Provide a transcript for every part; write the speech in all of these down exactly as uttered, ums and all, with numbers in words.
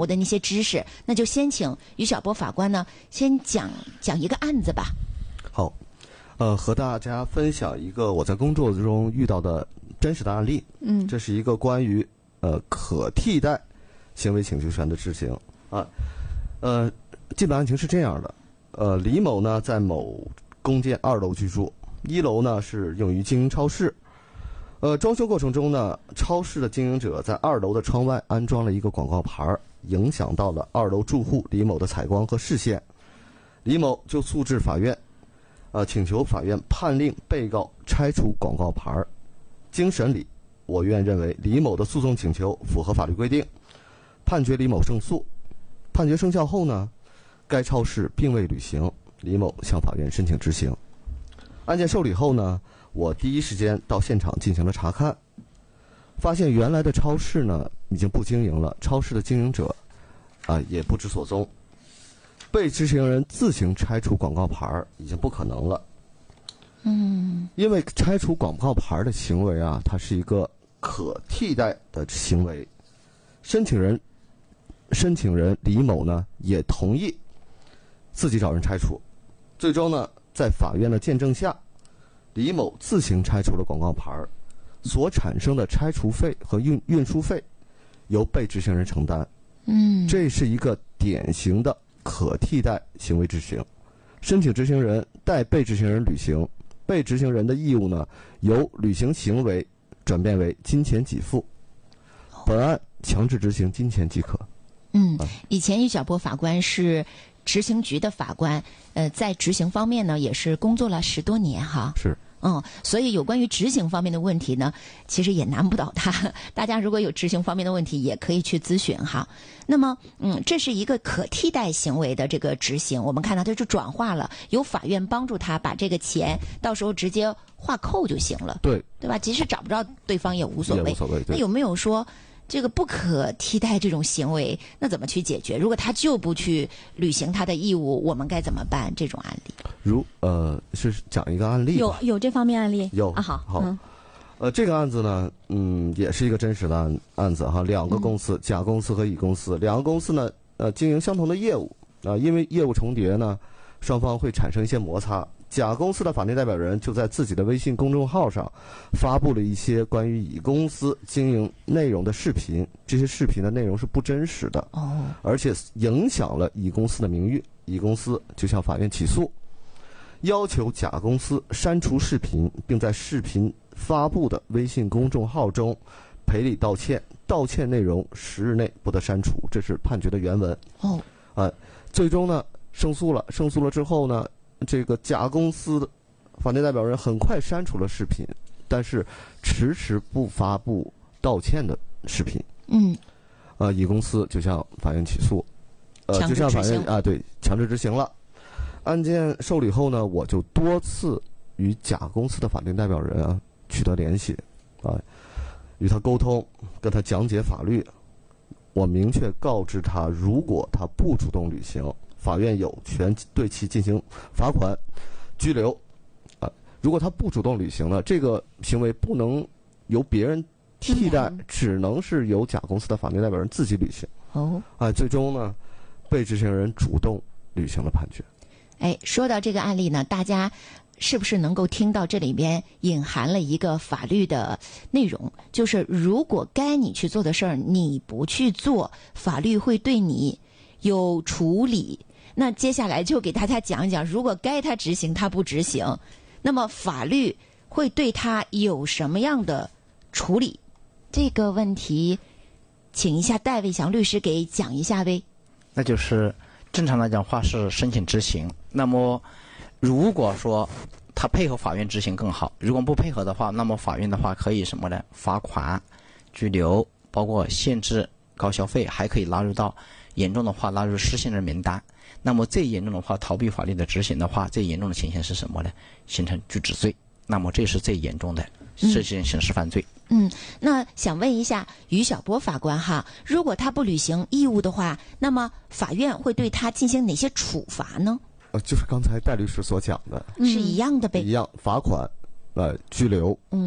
握的那些知识。那就先请于晓波法官呢，先讲讲一个案子吧。 好，呃，和大家分享一个我在工作中遇到的真实的案例。嗯，这是一个关于呃可替代行为请求权的执行啊。呃，基本案情是这样的，呃，李某呢在某公建二楼居住，一楼呢是用于经营超市。呃，装修过程中呢，超市的经营者在二楼的窗外安装了一个广告牌，影响到了二楼住户李某的采光和视线。李某就诉至法院，呃，请求法院判令被告拆除广告牌。经审理，我院认为李某的诉讼请求符合法律规定，判决李某胜诉。判决生效后呢，该超市并未履行，李某向法院申请执行。案件受理后呢，我第一时间到现场进行了查看，发现原来的超市呢已经不经营了，超市的经营者啊、呃、也不知所踪，被执行人自行拆除广告牌已经不可能了。嗯，因为拆除广告牌的行为啊，它是一个可替代的行为，申请人申请人李某呢也同意自己找人拆除，最终呢在法院的见证下，李某自行拆除了广告牌，所产生的拆除费和运运输费由被执行人承担。嗯，这是一个典型的可替代行为执行，申请执行人代被执行人履行，被执行人的义务呢由履行行为转变为金钱给付，本案强制执行金钱即可。 嗯，以前于晓波法官是执行局的法官，呃，在执行方面呢也是工作了十多年哈。 是。 嗯，所以有关于执行方面的问题呢，其实也难不倒他。大家如果有执行方面的问题，也可以去咨询哈。那么，嗯，这是一个可替代行为的这个执行，我们看到它就转化了，由法院帮助他把这个钱到时候直接划扣就行了。 对， 对吧？即使找不着对方也无所谓。 也无所谓。 那有没有说这个不可替代这种行为，那怎么去解决？如果他就不去履行他的义务，我们该怎么办？这种案例， 如呃是讲一个案例吧， 有有这方面案例有啊，好好， 嗯、 呃，这个案子呢，嗯，也是一个真实的案案子哈。两个公司，甲、嗯、公司和乙公司，两个公司呢，呃，经营相同的业务啊、呃，因为业务重叠呢，双方会产生一些摩擦。甲公司的法定代表人就在自己的微信公众号上发布了一些关于乙公司经营内容的视频，这些视频的内容是不真实的，哦，而且影响了乙公司的名誉。乙公司就向法院起诉，要求甲公司删除视频，并在视频发布的微信公众号中赔礼道歉，道歉内容十日内不得删除，这是判决的原文。哦，啊、呃，最终呢胜诉了，胜诉了之后呢，这个甲公司的法定代表人很快删除了视频，但是迟迟不发布道歉的视频。嗯，呃，乙公司就向法院起诉，呃，就向法院啊，对，强制执行了。案件受理后呢，我就多次与甲公司的法定代表人啊取得联系，啊，与他沟通，跟他讲解法律。我明确告知他，如果他不主动履行，法院有权对其进行罚款、拘留。啊，如果他不主动履行呢，这个行为不能由别人替代，嗯、只能是由甲公司的法定代表人自己履行。哦，啊，最终呢，被执行人主动履行了判决。 哎，说到这个案例呢，大家是不是能够听到这里边隐含了一个法律的内容？就是如果该你去做的事儿你不去做，法律会对你有处理。那接下来就给大家讲一讲，如果该他执行他不执行，那么法律会对他有什么样的处理？这个问题请一下戴卫祥律师给讲一下呗。 那就是正常来讲话是申请执行，那么如果说他配合法院执行更好，如果不配合的话，那么法院的话可以什么呢？罚款、拘留，包括限制高消费，还可以纳入到严重的话纳入失信人名单。那么最严重的话，逃避法律的执行的话，最严重的情形是什么呢？形成拒止罪。那么这是最严重的涉嫌刑事犯罪。 嗯，那想问一下于晓波法官哈，如果他不履行义务的话，那么法院会对他进行哪些处罚呢？ 呃，就是刚才戴律师所讲的， 是一样的呗。 一样，罚款，呃，拘留，嗯，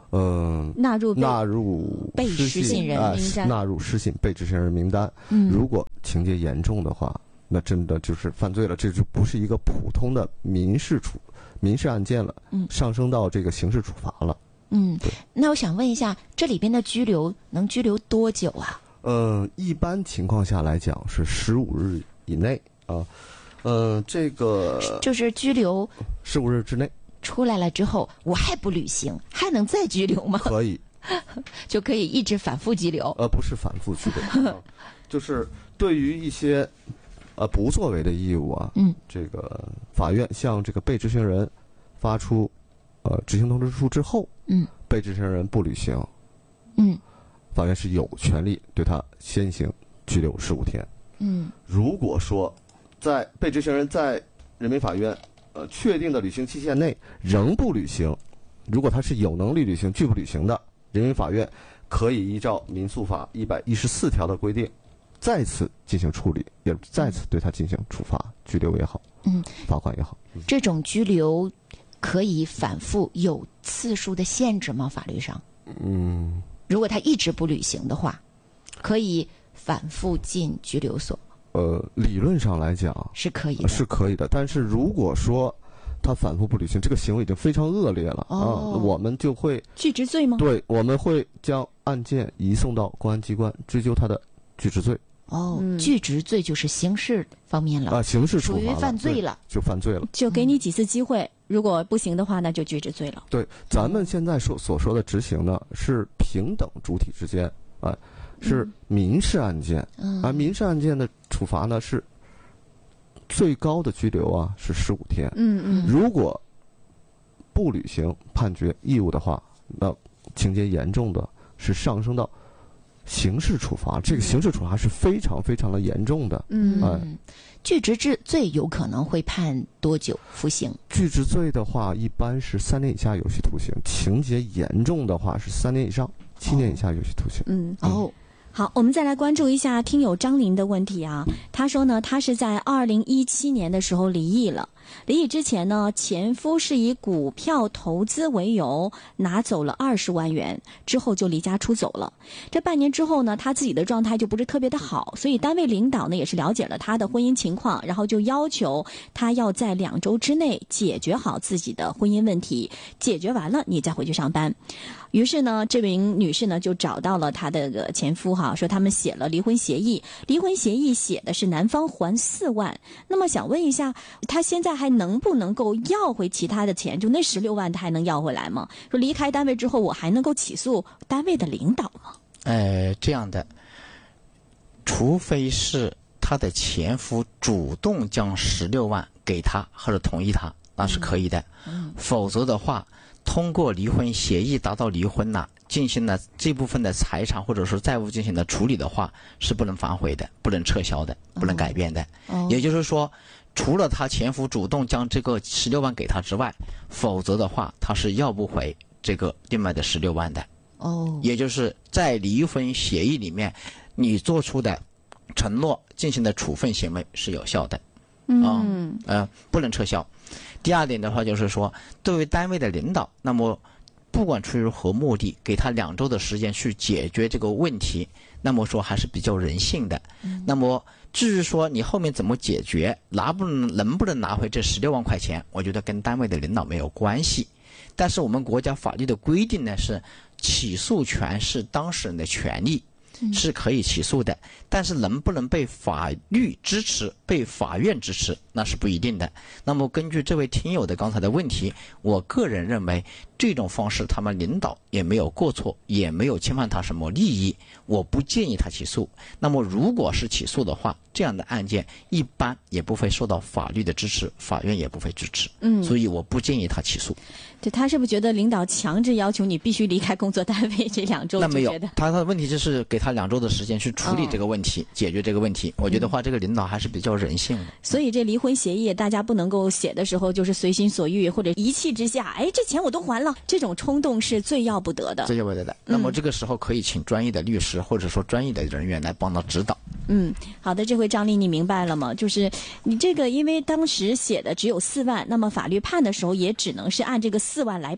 嗯、 纳入被纳入被失失信人啊名单纳入失信被执行人名单。 嗯如果情节严重的话，那真的就是犯罪了，这就不是一个普通的民事处民事案件了， 嗯上升到这个刑事处罚了。 嗯对， 那我想问一下，这里边的拘留能拘留多久啊？ 呃，一般情况下来讲是十五日以内啊，呃，这个就是拘留十五日之内出来了之后，我还不履行，还能再拘留吗？ 可以， 就可以一直反复拘留。 呃，不是反复拘留，啊就是对于一些呃不作为的义务啊， 嗯， 这个法院向这个被执行人发出呃执行通知书之后， 嗯， 被执行人不履行， 嗯法院是有权利对他先行拘留十五天。 嗯如果说在被执行人在人民法院呃确定的履行期限内仍不履行，如果他是有能力履行拒不履行的，人民法院可以依照民诉法一百一十四条的规定，再次进行处理，也再次对他进行处罚，拘留也好， 嗯， 罚款也好。嗯这种拘留可以反复，有次数的限制吗？法律上， 嗯， 如果他一直不履行的话，可以反复进拘留所， 呃，理论上来讲是可以的。 是可以的，但是如果说他反复不履行，这个行为已经非常恶劣了、 哦啊，我们就会拒执罪吗？ 对，我们会将案件移送到公安机关追究他的拒执罪哦， 嗯拒执罪就是刑事方面了， 啊，刑事处属于罚了对犯罪了。 就犯罪了。 就给你几次机会，如果不行的话，那就拒执罪了。 对，咱们现在说所说的执行呢，是平等主体之间啊，是民事案件， 嗯而民事案件的处罚呢是最高的拘留啊是十五天。 嗯嗯如果不履行判决义务的话，那情节严重的是上升到刑事处罚，这个刑事处罚是非常非常的严重的。 嗯哎嗯，拒执之罪有可能会判多久服刑？ 拒执罪的话，一般是三年以下有期徒刑；情节严重的话是三年以上七年以下有期徒刑。 嗯。 哦， 好，我们再来关注一下听友张林的问题啊。他说呢，他是在二零一七年的时候离异了。离异之前呢，前夫是以股票投资为由拿走了二十万元，之后就离家出走了。这半年之后呢，他自己的状态就不是特别的好，所以单位领导呢也是了解了他的婚姻情况，然后就要求他要在两周之内解决好自己的婚姻问题，解决完了你再回去上班。于是呢，这名女士呢就找到了她的个前夫哈，说他们写了离婚协议，离婚协议写的是男方还四万。那么想问一下，他现在还能不能够要回其他的钱？就那十六万，他还能要回来吗？说离开单位之后，我还能够起诉单位的领导吗？ 呃，这样的，除非是他的前夫主动将十六万给他或者同意他，那是可以的。 嗯否则的话，通过离婚协议达到离婚了，进行了这部分的财产或者说债务进行了处理的话，是不能反悔的，不能撤销的，不能改变的。 哦也就是说，除了他前夫主动将这个十六万给他之外，否则的话，他是要不回这个另外的十六万的。 哦， 也就是在离婚协议里面，你做出的承诺进行的处分行为是有效的。 嗯呃，不能撤销。第二点的话就是说，对于单位的领导，那么不管出于何目的，给他两周的时间去解决这个问题，那么说还是比较人性的。 嗯那么至于说你后面怎么解决，拿不能能不能拿回这十六万块钱，我觉得跟单位的领导没有关系。但是我们国家法律的规定呢是，起诉权是当事人的权利，是可以起诉的，但是能不能被法律支持、被法院支持，那是不一定的。那么根据这位听友的刚才的问题，我个人认为这种方式他们领导也没有过错，也没有侵犯他什么利益，我不建议他起诉。那么如果是起诉的话，这样的案件一般也不会受到法律的支持，法院也不会支持。 嗯， 所以我不建议他起诉。 对，他是不是觉得领导强制要求你必须离开工作单位这两周？ 那没有就觉得， 他他的问题就是给他两周的时间去处理这个问题，解决这个问题。我觉得话，这个领导还是比较人性的。 所以这离婚协议大家不能够写的时候就是随心所欲或者一气之下，哎，这钱我都还了，这种冲动是最要不得的。 这就为了的。那么这个时候可以请专业的律师或者说专业的人员来帮他指导。 嗯，好的，这回张丽你明白了吗？就是你这个，因为当时写的只有四万，那么法律判的时候也只能是按这个四万来判。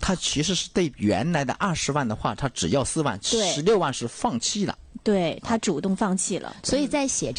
他其实是对原来的二十万的话，他只要四万， 对十六万是放弃了。 对，他主动放弃了。 所以在写